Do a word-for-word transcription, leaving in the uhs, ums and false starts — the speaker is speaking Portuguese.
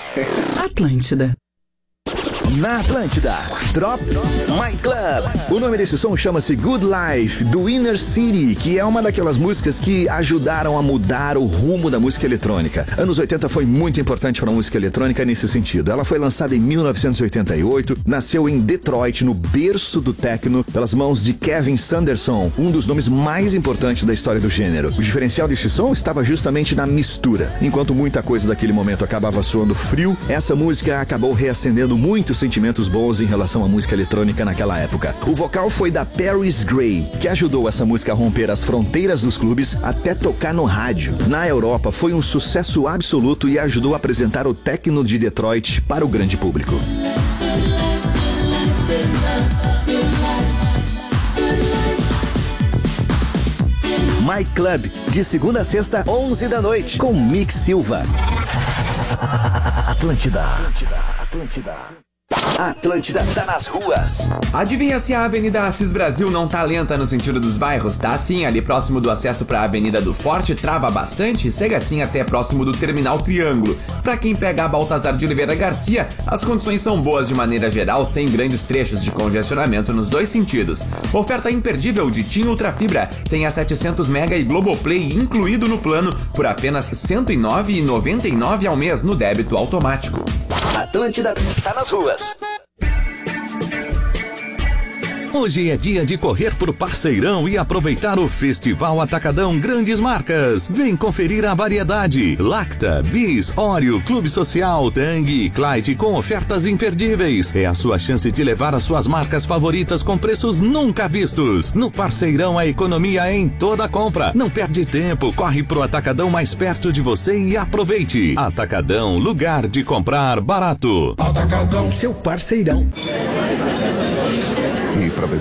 Atlântida. Na Atlântida, Drop My Club. O nome desse som chama-se Good Life, do Inner City, que é uma daquelas músicas que ajudaram a mudar o rumo da música eletrônica. Anos oitenta foi muito importante para a música eletrônica nesse sentido. Ela foi lançada em mil novecentos e oitenta e oito, nasceu em Detroit, no berço do techno, pelas mãos de Kevin Sanderson, um dos nomes mais importantes da história do gênero. O diferencial desse som estava justamente na mistura. Enquanto muita coisa daquele momento acabava soando frio, essa música acabou reacendendo muitos sentimentos bons em relação à música eletrônica naquela época. O vocal foi da Paris Gray, que ajudou essa música a romper as fronteiras dos clubes até tocar no rádio. Na Europa foi um sucesso absoluto e ajudou a apresentar o techno de Detroit para o grande público. My Club, de segunda a sexta, onze da noite, com Mick Silva. Atlântida. Atlântida. Atlântida. Atlântida tá nas ruas. Adivinha se a Avenida Assis Brasil não tá lenta no sentido dos bairros? Tá sim, ali próximo do acesso pra Avenida do Forte, trava bastante e segue assim até próximo do Terminal Triângulo. Pra quem pega a Baltazar de Oliveira Garcia, as condições são boas de maneira geral, sem grandes trechos de congestionamento nos dois sentidos. Oferta imperdível de TIM Ultra Fibra, tem a setecentos mega e Globoplay incluído no plano por apenas cento e nove reais e noventa e nove centavos ao mês no débito automático. Atlântida tá nas ruas. Hoje é dia de correr pro Parceirão e aproveitar o Festival Atacadão Grandes Marcas. Vem conferir a variedade. Lacta, Bis, Oreo, Clube Social, Tang e Clyde com ofertas imperdíveis. É a sua chance de levar as suas marcas favoritas com preços nunca vistos. No Parceirão a economia é em toda compra. Não perde tempo, corre pro Atacadão mais perto de você e aproveite. Atacadão, lugar de comprar barato. Atacadão, seu parceirão. E pra